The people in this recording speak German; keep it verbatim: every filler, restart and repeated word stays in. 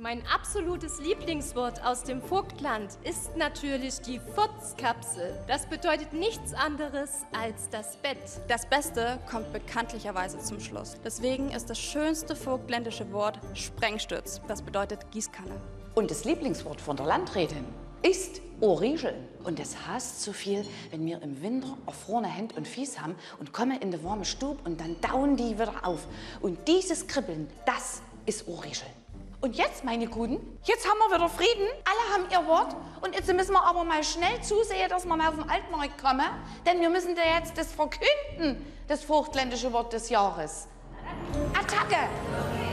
Mein absolutes Lieblingswort aus dem Vogtland ist natürlich die Furzkapsel. Das bedeutet nichts anderes als das Bett. Das Beste kommt bekanntlicherweise zum Schluss. Deswegen ist das schönste vogtländische Wort Sprengstütz. Das bedeutet Gießkanne. Und das Lieblingswort von der Landrätin ist Origeln. Und das heißt so viel, wenn wir im Winter erfrorene Hände und Fies haben und kommen in die warme Stube und dann dauen die wieder auf. Und dieses Kribbeln, das ist Origeln. Und jetzt, meine Guten, jetzt haben wir wieder Frieden. Alle haben ihr Wort. Und jetzt müssen wir aber mal schnell zusehen, dass wir mal auf den Altmarkt kommen. Denn wir müssen da jetzt das verkünden, das vogtländische Wort des Jahres. Attacke!